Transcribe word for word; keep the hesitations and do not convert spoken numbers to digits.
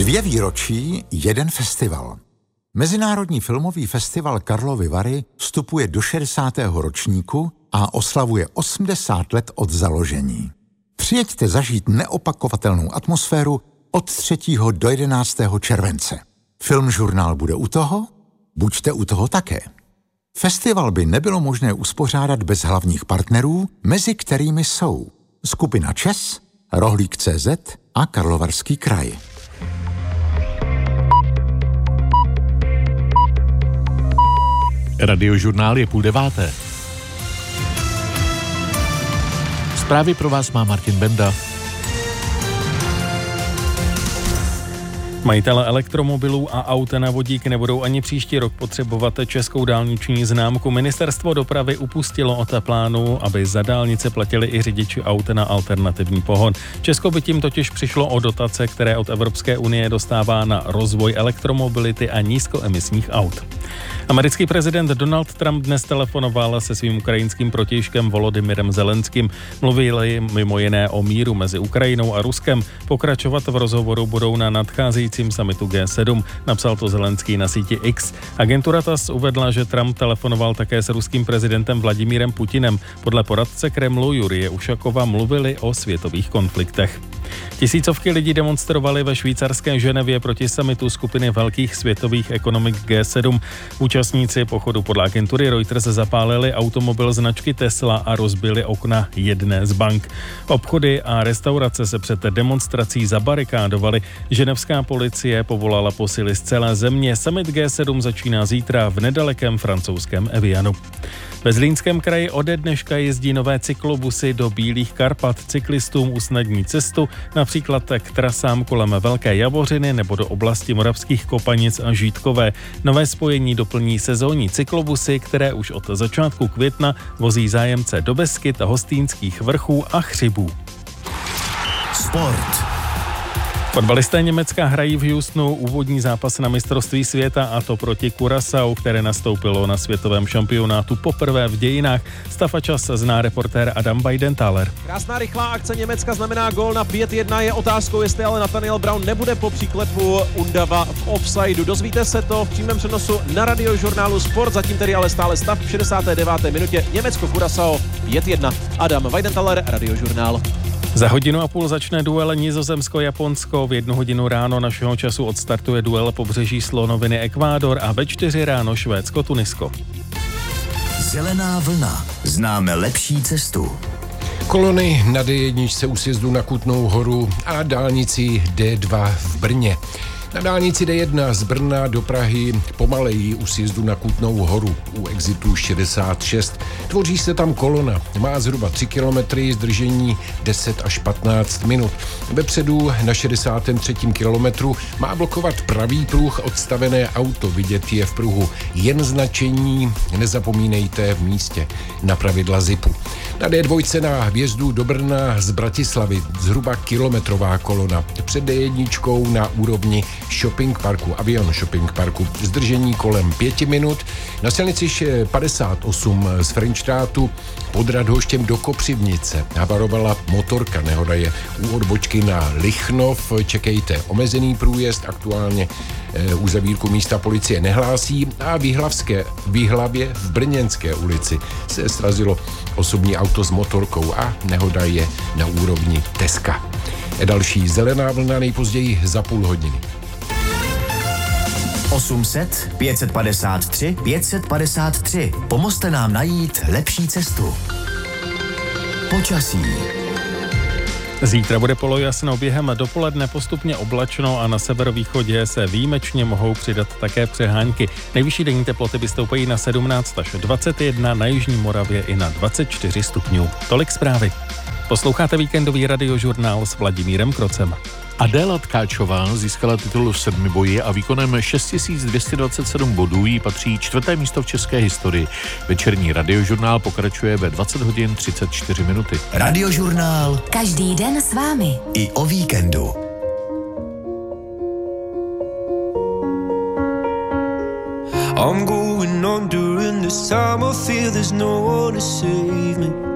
Dvě výročí, jeden festival. Mezinárodní filmový festival Karlovy Vary vstupuje do šedesátého ročníku a oslavuje osmdesát let od založení. Přijeďte zažít neopakovatelnou atmosféru od třetího do jedenáctého července. Filmžurnál bude u toho? Buďte u toho také. Festival by nebylo možné uspořádat bez hlavních partnerů, mezi kterými jsou skupina ČES, Rohlík tečka cé zet a Karlovarský kraj. Radiožurnál je půl deváté. Zprávy pro vás má Martin Benda. Majitele elektromobilů a aut na vodík nebudou ani příští rok potřebovat českou dálniční známku. Ministerstvo dopravy upustilo od plánu, aby za dálnice platili i řidiči aut na alternativní pohon. Česko by tím totiž přišlo o dotace, které od Evropské unie dostává na rozvoj elektromobility a nízkoemisních aut. Americký prezident Donald Trump dnes telefonoval se svým ukrajinským protějškem Volodymyrem Zelenským. Mluvili mimo jiné o míru mezi Ukrajinou a Ruskem. Pokračovat v rozhovoru budou na nadcházejícím summitu G sedm, napsal to Zelenský na síti X. Agentura T A S uvedla, že Trump telefonoval také s ruským prezidentem Vladimírem Putinem. Podle poradce Kremlu Jurie Ušakova mluvili o světových konfliktech. Tisícovky lidí demonstrovali ve švýcarské Ženevě proti summitu skupiny velkých světových ekonomik G sedm. Účastníci pochodu podle agentury Reuters zapálili automobil značky Tesla a rozbili okna jedné z bank. Obchody a restaurace se před demonstrací zabarikádovaly. Ženevská policie povolala posily z celé země. Summit G sedm začíná zítra v nedalekém francouzském Evianu. Ve Zlínském kraji ode dneška jezdí nové cyklobusy do Bílých Karpat. Cyklistům usnadní cestu, například k trasám kolem Velké Javořiny nebo do oblasti Moravských Kopanic a Žítkové. Nové spojení doplní sezónní cyklobusy, které už od začátku května vozí zájemce do Beskyt, Hostýnských vrchů a Chřibů. Sport. Fotbalisté Německa hrají v Houstonu úvodní zápas na mistrovství světa, a to proti Curaçao, které nastoupilo na světovém šampionátu poprvé v dějinách. Stav a čas zná reportér Adam Weidenthaler. Krásná rychlá akce Německa znamená gól na pět jedna. Je otázkou, jestli ale Nathaniel Brown nebude po příklepu Undava v offsideu. Dozvíte se to v přímém přenosu na radiožurnálu Sport. Zatím tedy ale stále stav v šedesáté deváté minutě. Německo Curaçao pět jedna. Adam Weidenthaler, radiožurnál. Za hodinu a půl začne duel Nizozemsko-Japonsko, v jednu hodinu ráno našeho času odstartuje duel pobřeží slonoviny Ekvádor a ve čtyři ráno Švédsko-Tunisko. Zelená vlna. Známe lepší cestu. Kolony na D jedna u sjezdu na Kutnou Horu a dálnici D dva v Brně. Na dálnici D jedna z Brna do Prahy pomaleji u sjezdu na Kutnou Horu u exitu šedesát šest. Tvoří se tam kolona, má zhruba tři kilometry, zdržení deset až patnáct minut. Vepředu na šedesátém třetím kilometru má blokovat pravý pruh odstavené auto, vidět je v pruhu jen značení, nezapomínejte v místě na pravidla zipu. Na D dva na vjezdu do Brna z Bratislavy zhruba kilometrová kolona, před D jedna na úrovni shopping parku, Avion shopping parku. Zdržení kolem pěti minut. Na silnici padesát osm z Frenštrátu pod Radhoštěm do Kopřivnice havarovala motorka. Nehoda je u odbočky na Lichnov. Čekejte omezený průjezd. Aktuálně e, uzavírku místa policie nehlásí. A v Jihlavské, v Jihlavě v Brněnské ulici se srazilo osobní auto s motorkou a nehoda je na úrovni Teska. E, další zelená vlna nejpozději za půl hodiny. osm set, pět set padesát tři, pět set padesát tři. Pomozte nám najít lepší cestu. Počasí. Zítra bude polojasno, během dopoledne postupně oblačno a na severovýchodě se výjimečně mohou přidat také přehánky. Nejvyšší denní teploty vystoupají na sedmnáct až dvacet jedna, na jižní Moravě i na dvacet čtyři stupňů. Tolik zprávy. Posloucháte víkendový radiožurnál s Vladimírem Krocem. Adéla Tkáčová získala titul v sedmiboji a výkonem šest tisíc dvě stě dvacet sedm bodů jí patří čtvrté místo v české historii. Večerní radiožurnál pokračuje ve dvacet hodin třicet čtyři minuty. Radiožurnál. Každý den s vámi. I o víkendu. I'm going on during this time. I feel there's no one to save me.